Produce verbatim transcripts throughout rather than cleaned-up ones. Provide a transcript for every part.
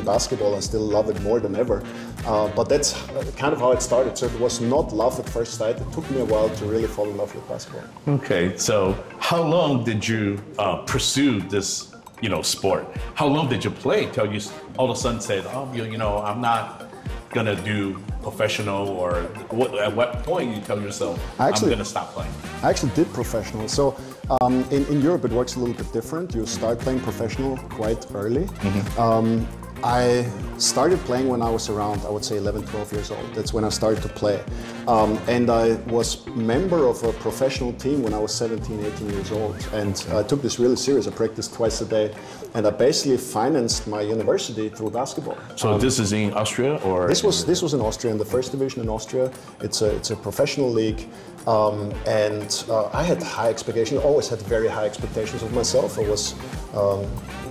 basketball. I still love it more than ever. Uh, but that's kind of how it started. So it was not love at first sight. It took me a while to really fall in love with basketball. Okay, so how long did you uh, pursue this, you know, sport? How long did you play till you all of a sudden said, oh, you, you know, I'm not gonna do professional, or what, at what point you tell yourself, actually, I'm gonna stop playing? I actually did professional. So um, in, in Europe, it works a little bit different. You start playing professional quite early. Mm-hmm. um, I started playing when I was around, I would say eleven, twelve years old. That's when I started to play. Um, and I was member of a professional team when I was seventeen, eighteen years old. And I took this really serious. I practiced twice a day. And I basically financed my university through basketball. So um, this is in Austria, or? This was this was in Austria, in the first division in Austria. It's a, it's a professional league. Um, and uh, I had high expectations, always had very high expectations of myself. I was, um,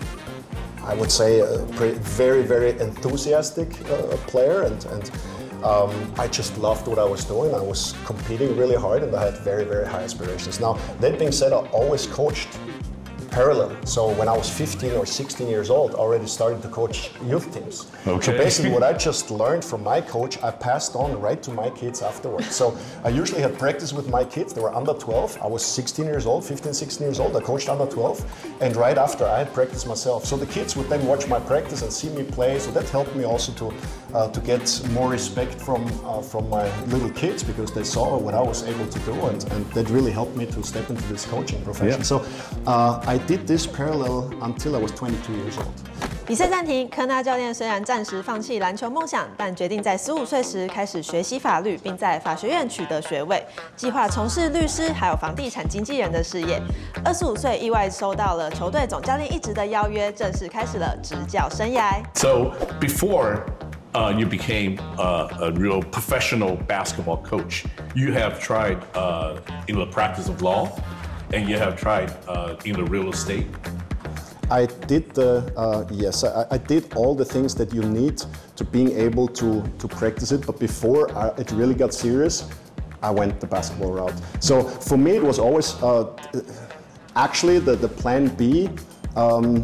I would say, a pretty, very, very enthusiastic uh, player, and, and um, I just loved what I was doing. I was competing really hard, and I had very, very high aspirations. Now, that being said, I always coached parallel. So when I was fifteen or sixteen years old, I already started to coach youth teams. Okay. So basically what I just learned from my coach, I passed on right to my kids afterwards. So I usually had practice with my kids. They were under twelve. I was sixteen years old, fifteen, sixteen years old. I coached under twelve. And right after, I had practice myself. So the kids would then watch my practice and see me play. So that helped me also to uh, to get more respect from uh, from my little kids, because they saw what I was able to do. And, and that really helped me to step into this coaching profession. Yeah. So uh, I did this parallel until I was twenty-two years old. 比赛暂停，科纳教练虽然暂时放弃篮球梦想，但决定在十五岁时开始学习法律，并在法学院取得学位，计划从事律师还有房地产经纪人的事业。二十五岁意外收到了球队总教练一职的邀约，正式开始了执教生涯。 So before uh, you became uh, a real professional basketball coach, you have tried uh, in the practice of law, and you have tried uh, in the real estate. I did the, uh, yes, I, I did all the things that you need to being able to, to practice it, but before I, it really got serious, I went the basketball route. So for me it was always, uh, actually the, the plan B um,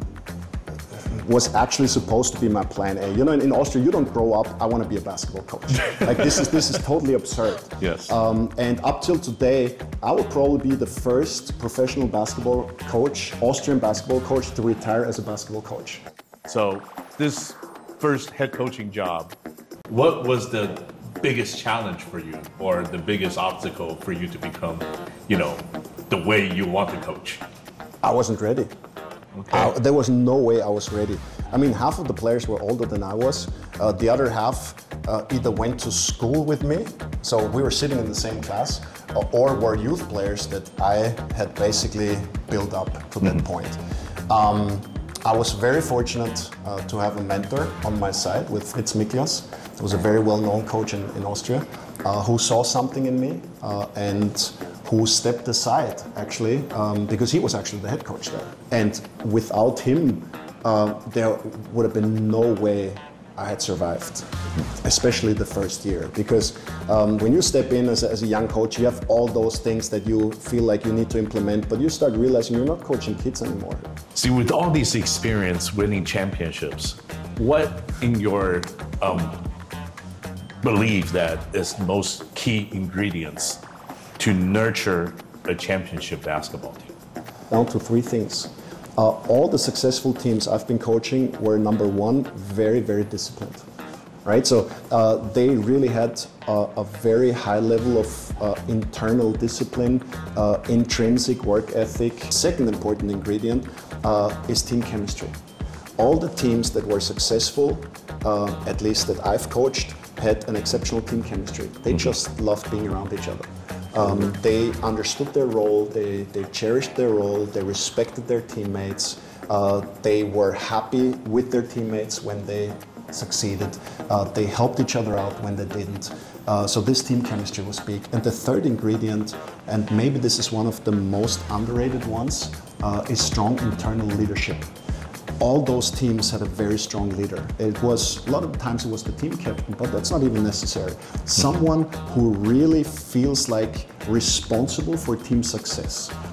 was actually supposed to be my plan A. You know, in, in Austria, you don't grow up, I want to be a basketball coach. Like this is this is totally absurd. Yes. Um, and up till today, I will probably be the first professional basketball coach, Austrian basketball coach, to retire as a basketball coach. So this first head coaching job, what was the biggest challenge for you, or the biggest obstacle for you to become, you know, the way you want to coach? I wasn't ready. Okay. Uh, there was no way I was ready. I mean, half of the players were older than I was. Uh, the other half uh, either went to school with me, so we were sitting in the same class, uh, or were youth players that I had basically built up to that mm-hmm. point. Um, I was very fortunate uh, to have a mentor on my side with Fritz Miklas. He was a very well-known coach in, in Austria uh, who saw something in me uh, and who stepped aside, actually, um, because he was actually the head coach there. And without him, uh, there would have been no way I had survived, especially the first year. Because um, when you step in as a, as a young coach, you have all those things that you feel like you need to implement, but you start realizing you're not coaching kids anymore. See, with all these experience winning championships, what in your um, belief that is most key ingredients to nurture a championship basketball team? Down to three things. Uh, all the successful teams I've been coaching were, number one, very, very disciplined, right? So uh, they really had uh, a very high level of uh, internal discipline, uh, intrinsic work ethic. Second important ingredient uh, is team chemistry. All the teams that were successful, uh, at least that I've coached, had an exceptional team chemistry. They mm-hmm. just loved being around each other. Um, they understood their role, they, they cherished their role, they respected their teammates, uh, they were happy with their teammates when they succeeded, uh, they helped each other out when they didn't. Uh, so this team chemistry was big. And the third ingredient, and maybe this is one of the most underrated ones, uh, is strong internal leadership. All those teams had a very strong leader. It was, a lot of the times it was the team captain, but that's not even necessary. Someone who really feels like responsible for team success.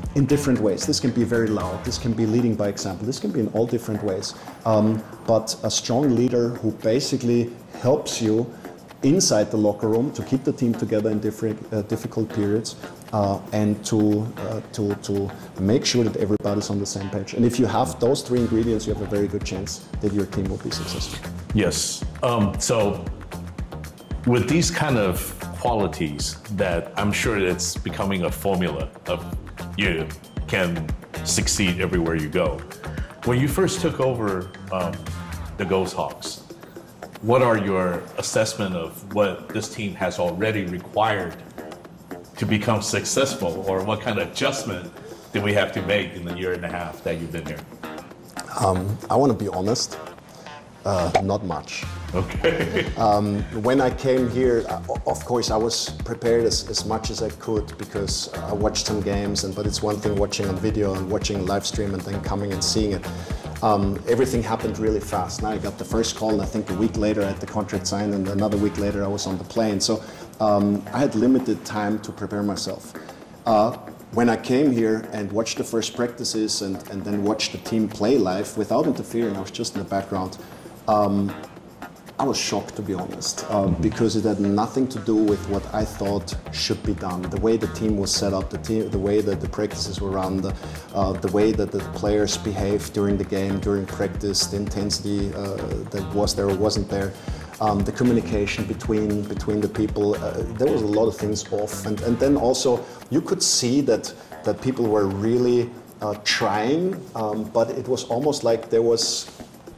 in different ways. This can be very loud, this can be leading by example, this can be in all different ways. Um, but a strong leader who basically helps you inside the locker room to keep the team together in different uh, difficult periods uh, and to, uh, to, to make sure that everybody's on the same page. And if you have those three ingredients, you have a very good chance that your team will be successful. Yes. Um, so with these kind of qualities that I'm sure it's becoming a formula of you can succeed everywhere you go. When you first took over um, the Ghost Hawks, what are your assessment of what this team has already required to become successful, or what kind of adjustment did we have to make in the year and a half that you've been here? Um, I want to be honest, uh, not much. Okay. um, when I came here, uh, of course, I was prepared as, as much as I could because I watched some games, and but it's one thing watching on video and watching live stream and then coming and seeing it. Um, everything happened really fast. Now I got the first call, and I think a week later I had the contract signed, and another week later I was on the plane. So um, I had limited time to prepare myself. Uh, when I came here and watched the first practices and, and then watched the team play live without interfering, I was just in the background. Um, I was shocked, to be honest, uh, because it had nothing to do with what I thought should be done. The way the team was set up, the, team, the way that the practices were run, the, uh, the way that the players behaved during the game, during practice, the intensity uh, that was there or wasn't there, um, the communication between between the people. Uh, there was a lot of things off, and and then also you could see that that people were really uh, trying, um, but it was almost like there was.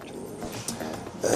Uh,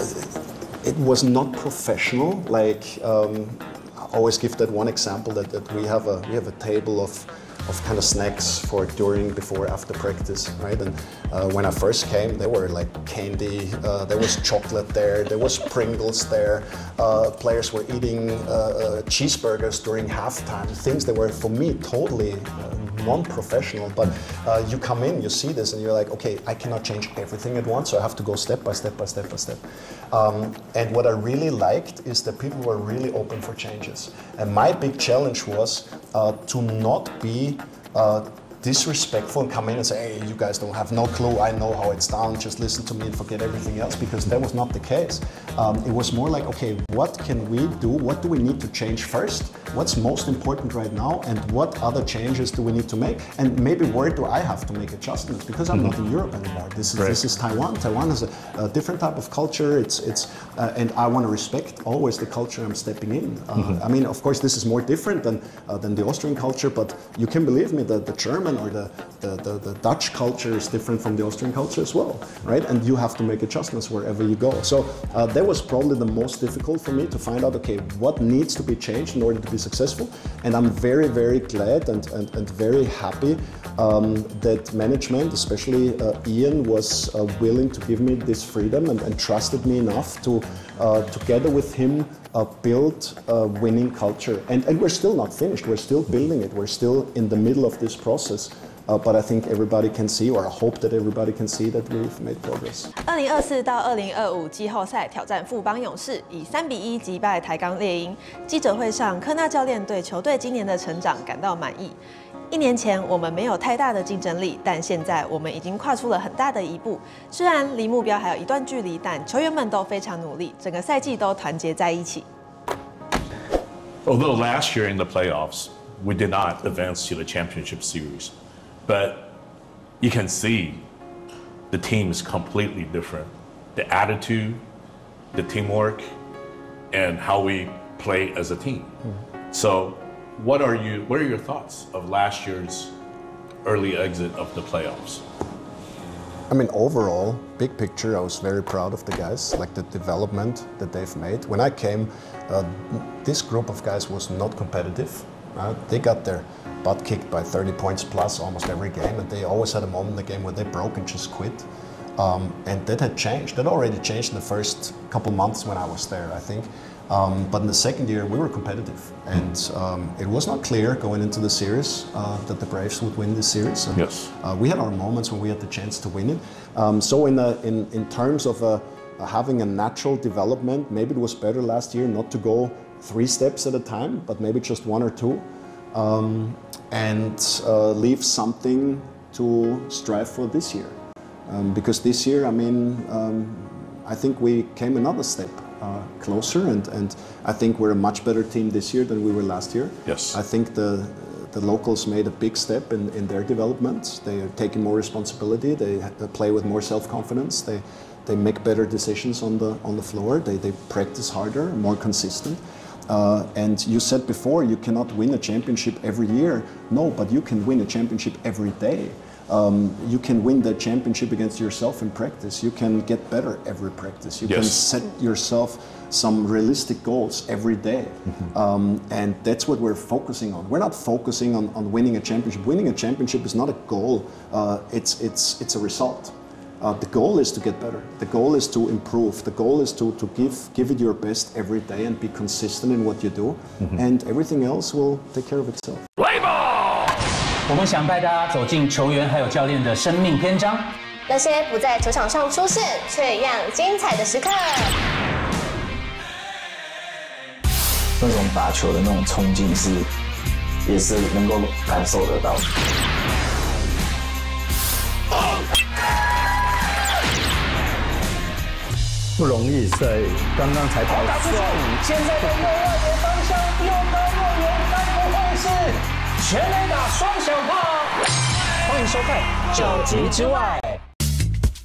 It was not professional. Like um, I always give that one example that, that we have a we have a table of of kind of snacks for during, before, after practice, right? And uh, when I first came, there were like candy, uh, there was chocolate there, there was Pringles there. Uh, players were eating uh, uh, cheeseburgers during halftime. Things that were for me totally uh, non-professional. But uh, you come in, you see this, and you're like, okay, I cannot change everything at once, so I have to go step by step by step by step. Um, and what I really liked is that people were really open for changes. And my big challenge was uh, to not be uh, disrespectful and come in and say, hey, you guys don't have no clue, I know how it's done, just listen to me and forget everything else, because that was not the case. Um, it was more like, okay, what can we do? What do we need to change first? What's most important right now? And what other changes do we need to make? And maybe where do I have to make adjustments? Because I'm mm-hmm. not in Europe anymore. This is, right. this is Taiwan. Taiwan has a, a different type of culture. It's, it's, uh, and I want to respect always the culture I'm stepping in. Uh, mm-hmm. I mean, of course, this is more different than, uh, than the Austrian culture, but you can believe me that the German or the, the, the, the Dutch culture is different from the Austrian culture as well, right? And you have to make adjustments wherever you go. So uh, that was probably the most difficult for me to find out, okay, what needs to be changed in order to be successful. And I'm very, very glad and, and, and very happy um, that management, especially uh, Ian, was uh, willing to give me this freedom and, and trusted me enough to, uh, together with him, uh, build a winning culture. And, and we're still not finished. We're still building it. We're still in the middle of this process. Uh, but I think everybody can see, or I hope that everybody can see that we've made progress. 二零二四到二零二五季后赛挑战富邦勇士，以三比一击败台钢猎鹰。记者会上，科纳教练对球队今年的成长感到满意。一年前我们没有太大的竞争力，但现在我们已经跨出了很大的一步。虽然离目标还有一段距离，但球员们都非常努力，整个赛季都团结在一起。 Although last year in the playoffs, we did not advance to the championship series. But you can see the team is completely different. The attitude, the teamwork, and how we play as a team. Mm-hmm. So what are you, what are your thoughts of last year's early exit of the playoffs? I mean, overall, big picture, I was very proud of the guys, like the development that they've made. When I came, uh, this group of guys was not competitive. Uh, they got their butt kicked by thirty points plus almost every game, and they always had a moment in the game where they broke and just quit. Um, and that had changed. That already changed in the first couple months when I was there, I think. Um, but in the second year, we were competitive. And um, it was not clear going into the series uh, that the Braves would win this series. And, yes. Uh, we had our moments when we had the chance to win it. Um, so in, a, in, in terms of a, uh, having a natural development, maybe it was better last year not to go three steps at a time, but maybe just one or two. Um, and uh, leave something to strive for this year. Um, because this year, I mean, um, I think we came another step uh, closer, and, and I think we're a much better team this year than we were last year. Yes. I think the the locals made a big step in, in their development. They are taking more responsibility. They, they play with more self-confidence. They they make better decisions on the on the floor. They they practice harder, more consistent. Uh, and you said before, you cannot win a championship every year. No, but you can win a championship every day. Um, you can win the championship against yourself in practice. You can get better every practice. You yes. can set yourself some realistic goals every day. Mm-hmm. um, and that's what we're focusing on. We're not focusing on, on winning a championship. Winning a championship is not a goal. Uh, it's, it's, it's a result. Uh, the goal is to get better. The goal is to improve. The goal is to, to give, give it your best every day and be consistent in what you do. Mm-hmm. And everything else will take care of itself. Play ball! 我们想带大家走进球员还有教练的生命篇章， 那些不在球场上出现却一样精彩的时刻。 那种打球的那种冲劲是，也是能够感受得到的。 不容易，在刚刚才跑打出去，现在的右外野方向又高又远，该不会是全垒打双响炮？欢迎收看《九局之外》。